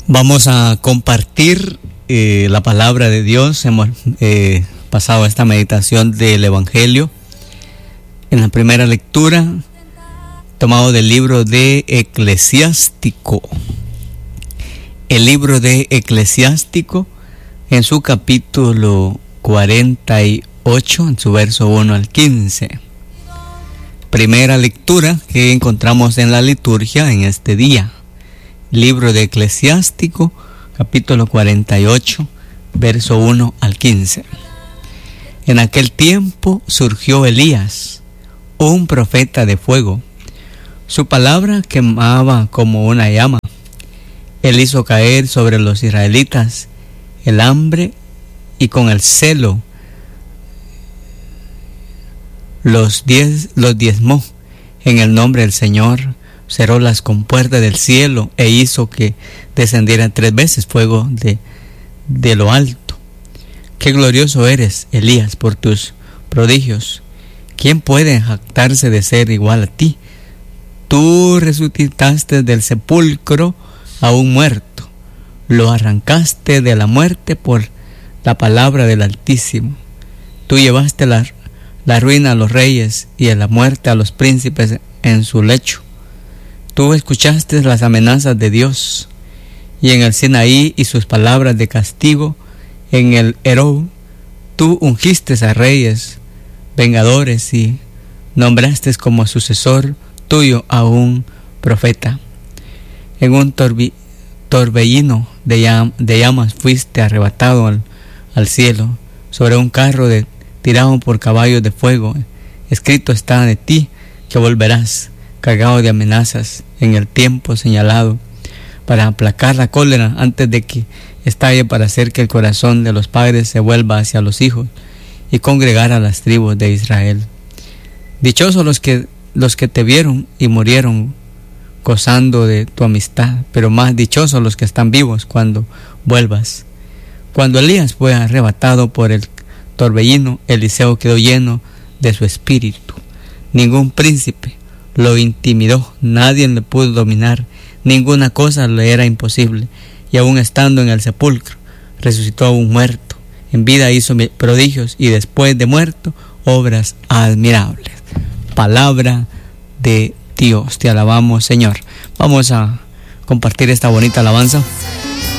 Vamos a compartir la palabra de Dios. Hemos pasado esta meditación del Evangelio en la primera lectura, tomado del libro de Eclesiástico. El libro de Eclesiástico, en su capítulo 48, en su verso 1 al 15. Primera lectura que encontramos en la liturgia en este día. Libro de Eclesiástico, capítulo 48, verso 1 al 15. En aquel tiempo surgió Elías, un profeta de fuego. Su palabra quemaba como una llama. Él hizo caer sobre los israelitas el hambre y con el celo los diezmó. En el nombre del Señor cerró las compuertas del cielo e hizo que descendieran 3 veces fuego de lo alto. Qué glorioso eres, Elías, por tus prodigios. ¿Quién puede jactarse de ser igual a ti? Tú resucitaste del sepulcro a un muerto. Lo arrancaste de la muerte por la palabra del Altísimo. Tú llevaste la ruina a los reyes y a la muerte a los príncipes en su lecho. Tú escuchaste las amenazas de Dios, y en el Sinaí y sus palabras de castigo en el Herón. Tú ungiste a reyes vengadores y nombraste como sucesor tuyo a un profeta. En un torbellino de llamas fuiste arrebatado al cielo, sobre un carro tirado por caballos de fuego. Escrito está de ti que volverás cargado de amenazas en el tiempo señalado, para aplacar la cólera antes de que estalle, para hacer que el corazón de los padres se vuelva hacia los hijos y congregar a las tribus de Israel. Dichosos los que te vieron y murieron gozando de tu amistad, pero más dichosos los que están vivos cuando vuelvas. Cuando Elías fue arrebatado por el torbellino, Eliseo quedó lleno de su espíritu. Ningún príncipe lo intimidó, nadie le pudo dominar, ninguna cosa le era imposible, y aún estando en el sepulcro, resucitó a un muerto. En vida hizo prodigios, y después de muerto, obras admirables. Palabra de Dios, te alabamos, Señor. Vamos a compartir esta bonita alabanza.